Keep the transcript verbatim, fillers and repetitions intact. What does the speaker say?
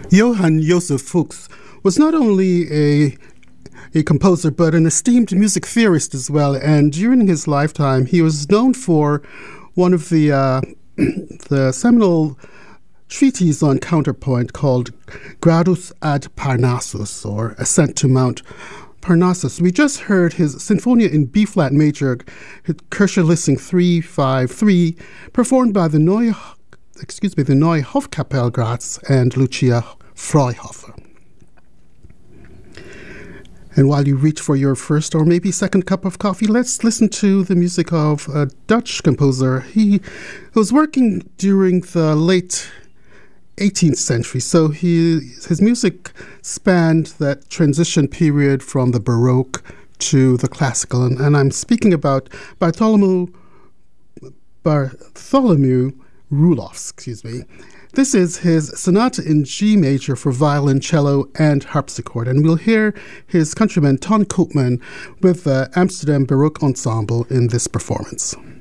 Johann Joseph Fuchs was not only a a composer, but an esteemed music theorist as well. And during his lifetime, he was known for one of the uh, the seminal treatises on counterpoint called Gradus ad Parnassus, or Ascent to Mount Parnassus. We just heard his Sinfonia in B-flat major, Kirche-Lissing three five three, performed by the Neue, excuse me, the Neue Hofkapelle Graz and Lucia Freuhofer. And while you reach for your first or maybe second cup of coffee, let's listen to the music of a Dutch composer. He was working during the late eighteenth century, so he his music spanned that transition period from the Baroque to the classical. And, and I'm speaking about Bartholomew, Bartholomew Roelofs, excuse me. This is his Sonata in G major for violin, cello, and harpsichord. And we'll hear his countryman Ton Koopman with the Amsterdam Baroque Ensemble in this performance.